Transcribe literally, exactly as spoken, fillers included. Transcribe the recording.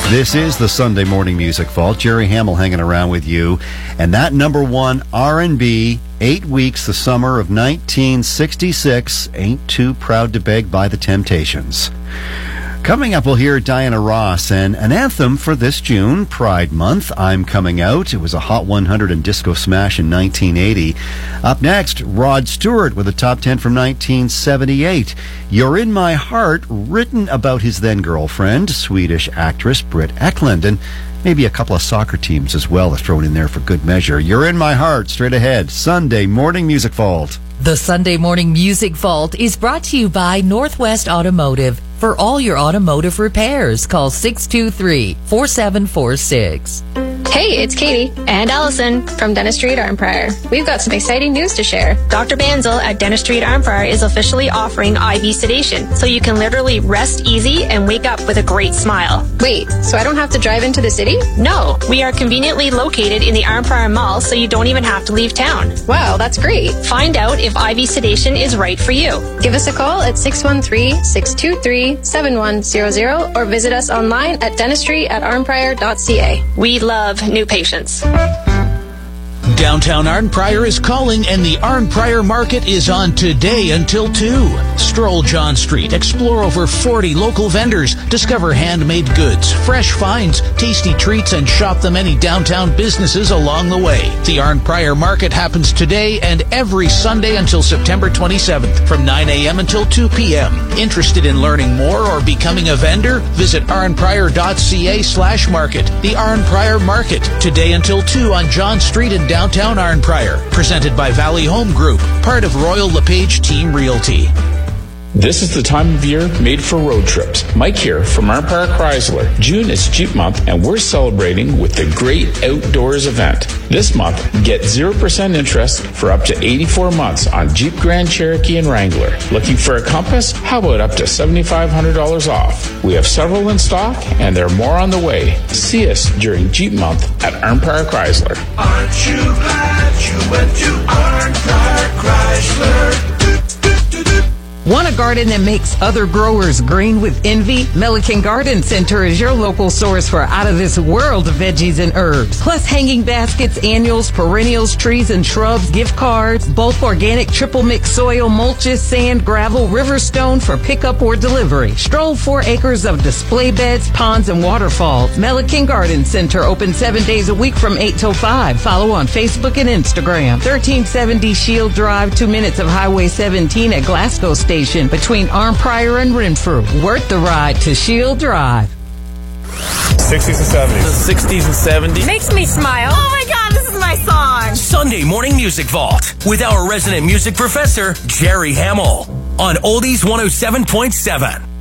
This is the Sunday Morning Music Vault. Jerry Hamill hanging around with you. And that number one R and B, eight weeks, the summer of nineteen sixty-six, Ain't Too Proud to Beg by the Temptations. Coming up, we'll hear Diana Ross and an anthem for this June, Pride Month, I'm Coming Out. It was a Hot one hundred and disco smash in nineteen eighty. Up next, Rod Stewart with a top ten from nineteen seventy-eight. You're in My Heart, written about his then-girlfriend, Swedish actress Britt Ekland, and maybe a couple of soccer teams as well are thrown in there for good measure. You're in My Heart, straight ahead, Sunday Morning Music Vault. The Sunday Morning Music Vault is brought to you by Northwest Automotive. For all your automotive repairs, call six two three, four seven four six. Hey, it's Katie and Allison from Dentistry at Arnprior. We've got some exciting news to share. Doctor Banzel at Dentistry at Arnprior is officially offering I V sedation, so you can literally rest easy and wake up with a great smile. Wait, so I don't have to drive into the city? No, we are conveniently located in the Arnprior Mall, so you don't even have to leave town. Wow, that's great. Find out if I V sedation is right for you. Give us a call at six one three, six two three, seven one zero zero or visit us online at dentistry at arnprior dot c a. We love new patients. Downtown Arnprior is calling, and the Arnprior Market is on today until two. Stroll John Street, explore over forty local vendors, discover handmade goods, fresh finds, tasty treats, and shop the many downtown businesses along the way. The Arnprior Market happens today and every Sunday until September twenty-seventh from nine a.m. until two p.m. Interested in learning more or becoming a vendor? Visit arnprior dot c a slash market. The Arnprior Market, today until two on John Street in downtown Downtown Arnprior, presented by Valley Home Group, part of Royal LePage Team Realty. This is the time of year made for road trips. Mike here from Arnprior Chrysler. June is Jeep Month, and we're celebrating with the Great Outdoors event. This month, get zero percent interest for up to eighty-four months on Jeep Grand Cherokee and Wrangler. Looking for a Compass? How about up to seven thousand five hundred dollars off? We have several in stock, and there are more on the way. See us during Jeep Month at Arnprior Chrysler. Aren't you glad you went to Arnprior Chrysler? Want a garden that makes other growers green with envy? Milliken Garden Center is your local source for out-of-this-world veggies and herbs. Plus hanging baskets, annuals, perennials, trees and shrubs, gift cards, bulk organic triple mix soil, mulches, sand, gravel, river stone for pickup or delivery. Stroll four acres of display beds, ponds, and waterfalls. Milliken Garden Center open seven days a week from eight till five. Follow on Facebook and Instagram. thirteen seventy Shield Drive, two minutes of Highway seventeen at Glasgow Station. Between Arnprior and Renfrew. Worth the ride to Shield Drive. sixties and seventies. The sixties and seventies. Makes me smile. Oh my God, this is my song. Sunday Morning Music Vault with our resident music professor, Jerry Hamill, on Oldies one oh seven point seven.